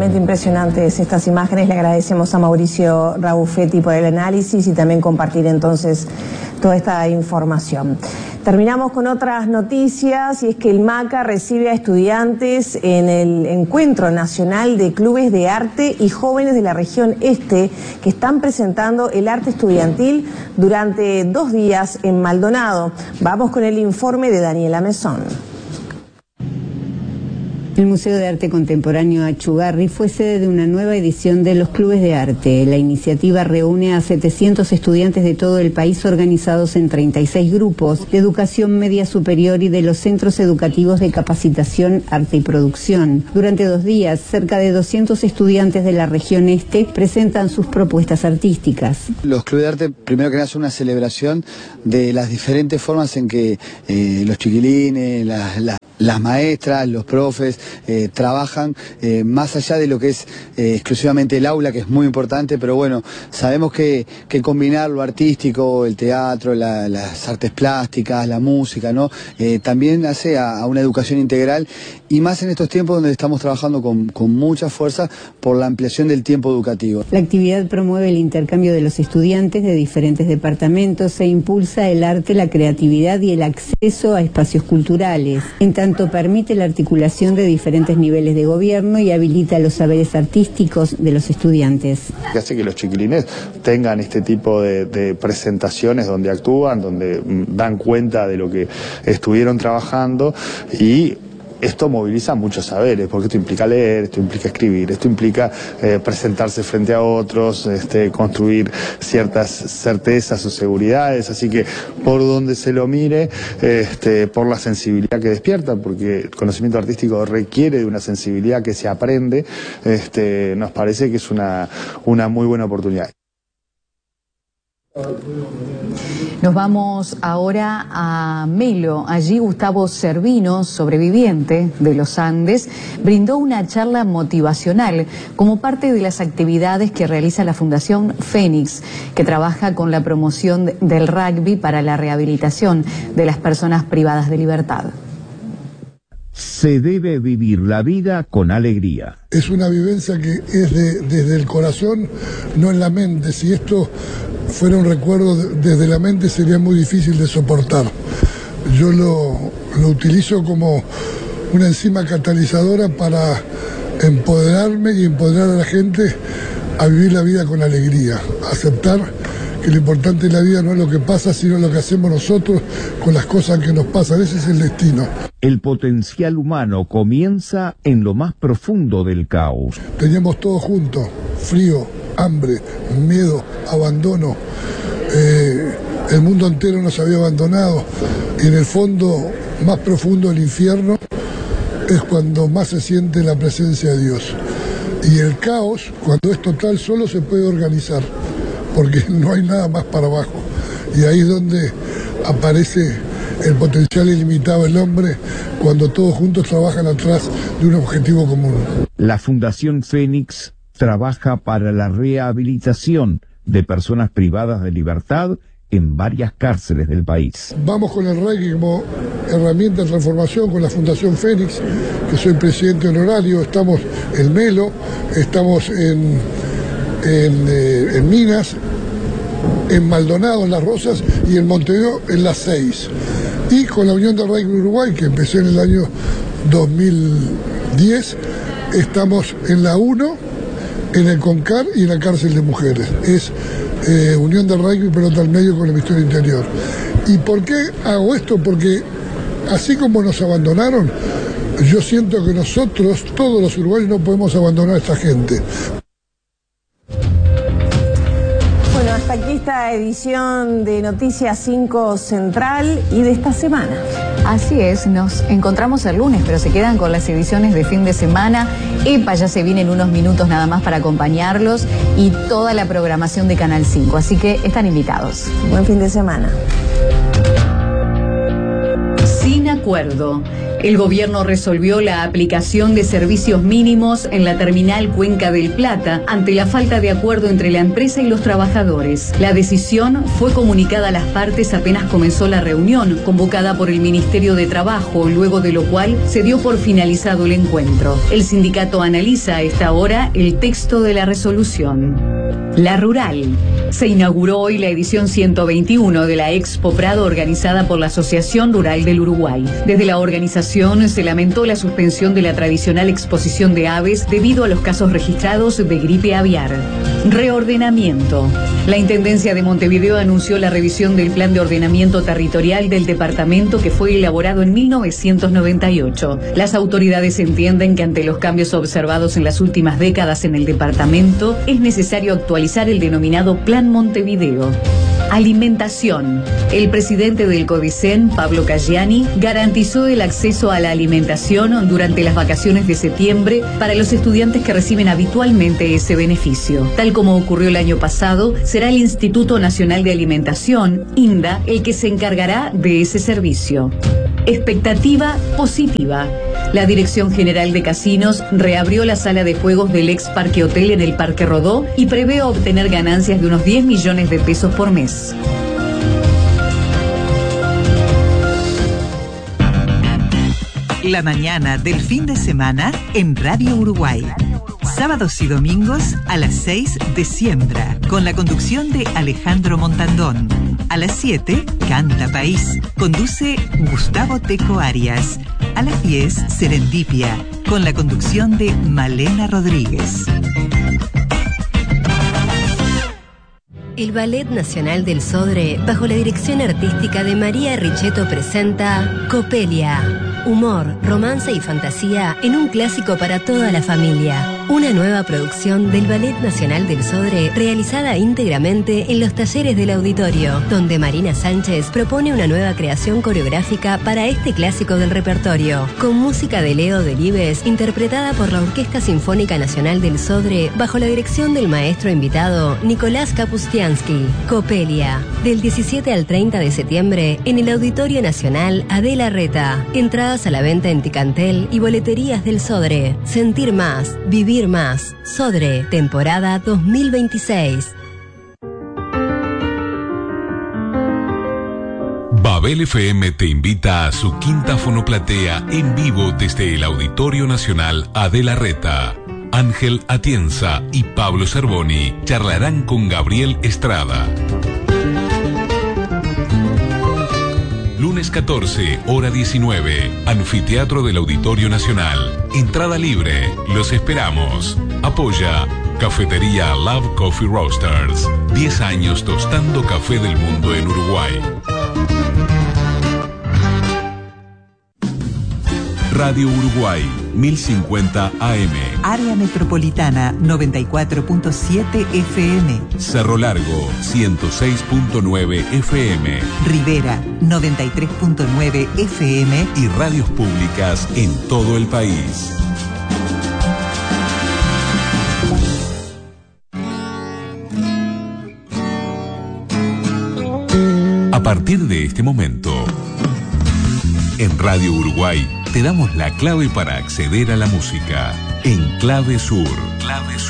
realmente impresionantes estas imágenes. Le agradecemos a Mauricio Rabuffetti por el análisis y también compartir entonces toda esta información. Terminamos con otras noticias, y es que el MACA recibe a estudiantes en el Encuentro Nacional de Clubes de Arte y Jóvenes de la Región Este, que están presentando el arte estudiantil durante 2 días en Maldonado. Vamos con el informe de Daniela Mesón. El Museo de Arte Contemporáneo Achugarri fue sede de una nueva edición de los Clubes de Arte. La iniciativa reúne a 700 estudiantes de todo el país organizados en 36 grupos de educación media superior y de los centros educativos de capacitación, arte y producción. Durante 2 días, cerca de 200 estudiantes de la región este presentan sus propuestas artísticas. Los Clubes de Arte, primero que nada, son una celebración de las diferentes formas en que los chiquilines, las maestras, los profes trabajan más allá de lo que es exclusivamente el aula, que es muy importante, pero bueno, sabemos que combinar lo artístico, el teatro, las artes plásticas, la música, ¿no? También hace a una educación integral, y más en estos tiempos donde estamos trabajando con mucha fuerza por la ampliación del tiempo educativo. La actividad promueve el intercambio de los estudiantes de diferentes departamentos e impulsa el arte, la creatividad y el acceso a espacios culturales. En tanto, permite la articulación de diferentes niveles de gobierno y habilita los saberes artísticos de los estudiantes. Que hace que los chiquilines tengan este tipo de presentaciones donde actúan, donde dan cuenta de lo que estuvieron trabajando, y esto moviliza muchos saberes, porque esto implica leer, esto implica escribir, esto implica presentarse frente a otros, construir ciertas certezas o seguridades, así que por donde se lo mire, por la sensibilidad que despierta, porque el conocimiento artístico requiere de una sensibilidad que se aprende, nos parece que es una muy buena oportunidad. Nos vamos ahora a Melo. Allí Gustavo Servino, sobreviviente de los Andes, brindó una charla motivacional como parte de las actividades que realiza la Fundación Fénix, que trabaja con la promoción del rugby para la rehabilitación de las personas privadas de libertad. Se debe vivir la vida con alegría. Es una vivencia que es desde el corazón, no en la mente. Si esto fuera un recuerdo desde la mente, sería muy difícil de soportar. Yo lo utilizo como una enzima catalizadora para empoderarme y empoderar a la gente a vivir la vida con alegría, a aceptar que lo importante en la vida no es lo que pasa, sino lo que hacemos nosotros con las cosas que nos pasan. Ese es el destino. El potencial humano comienza en lo más profundo del caos. Teníamos todo junto: frío, hambre, miedo, abandono. El mundo entero nos había abandonado, y en el fondo más profundo del infierno es cuando más se siente la presencia de Dios. Y el caos, cuando es total, solo se puede organizar, porque no hay nada más para abajo. Y ahí es donde aparece el potencial ilimitado del hombre, cuando todos juntos trabajan atrás de un objetivo común. La Fundación Fénix trabaja para la rehabilitación de personas privadas de libertad en varias cárceles del país. Vamos con el rugby como herramienta de transformación con la Fundación Fénix, que soy presidente honorario. Estamos en Melo, estamos en Minas, en Maldonado, en Las Rosas, y en Montevideo, en Las 6. Y con la Unión del Rugby Uruguay, que empecé en el año 2010, estamos en la 1, en el CONCAR y en la cárcel de mujeres. Es Unión del Rugby Pelota al Medio con el Ministerio Interior. ¿Y por qué hago esto? Porque así como nos abandonaron, yo siento que nosotros, todos los uruguayos, no podemos abandonar a esta gente. Bueno, hasta aquí esta edición de Noticias 5 Central y de esta semana. Así es, nos encontramos el lunes, pero se quedan con las ediciones de fin de semana. EPA ya se viene en unos minutos nada más para acompañarlos, y toda la programación de Canal 5, así que están invitados. Buen fin de semana. Sin acuerdo. El gobierno resolvió la aplicación de servicios mínimos en la terminal Cuenca del Plata ante la falta de acuerdo entre la empresa y los trabajadores. La decisión fue comunicada a las partes apenas comenzó la reunión, convocada por el Ministerio de Trabajo, luego de lo cual se dio por finalizado el encuentro. El sindicato analiza a esta hora el texto de la resolución. La Rural. Se inauguró hoy la edición 121 de la Expo Prado organizada por la Asociación Rural del Uruguay. Desde la organización se lamentó la suspensión de la tradicional exposición de aves debido a los casos registrados de gripe aviar. Reordenamiento. La Intendencia de Montevideo anunció la revisión del Plan de Ordenamiento Territorial del departamento que fue elaborado en 1998. Las autoridades entienden que ante los cambios observados en las últimas décadas en el departamento es necesario actualizar el denominado Plan Montevideo. Alimentación. El presidente del CODICEN, Pablo Caggiani, garantizó el acceso a la alimentación durante las vacaciones de septiembre para los estudiantes que reciben habitualmente ese beneficio. Tal como ocurrió el año pasado, será el Instituto Nacional de Alimentación, INDA, el que se encargará de ese servicio. Expectativa positiva. La Dirección General de Casinos reabrió la sala de juegos del ex Parque Hotel en el Parque Rodó y prevé obtener ganancias de unos 10 millones de pesos por mes. La mañana del fin de semana en Radio Uruguay. Sábados y domingos a las 6 de Siembra, con la conducción de Alejandro Montandón. A las 7, Canta País, conduce Gustavo Teco Arias. A las 10, Serendipia, con la conducción de Malena Rodríguez. El Ballet Nacional del Sodre, bajo la dirección artística de María Richetto, presenta Copelia. Humor, romance y fantasía en un clásico para toda la familia. Una nueva producción del Ballet Nacional del Sodre realizada íntegramente en los talleres del auditorio, donde Marina Sánchez propone una nueva creación coreográfica para este clásico del repertorio, con música de Leo Delibes, interpretada por la Orquesta Sinfónica Nacional del Sodre, bajo la dirección del maestro invitado Nicolás Kapustiansky. Copelia, del 17 al 30 de septiembre en el Auditorio Nacional Adela Reta. Entradas a la venta en Ticantel y boleterías del Sodre. Sentir más, vivir más. Sodre, temporada 2026. Babel FM te invita a su quinta fonoplatea en vivo desde el Auditorio Nacional Adela Reta. Ángel Atienza y Pablo Cervoni charlarán con Gabriel Estrada. Lunes 14, hora 19, Anfiteatro del Auditorio Nacional. Entrada libre, los esperamos. Apoya Cafetería Love Coffee Roasters. 10 años tostando café del mundo en Uruguay. Radio Uruguay, 1050 AM. Área Metropolitana, 94.7 FM. Cerro Largo, 106.9 FM. Rivera, 93.9 FM. Y radios públicas en todo el país. A partir de este momento, en Radio Uruguay te damos la clave para acceder a la música. En Clave Sur.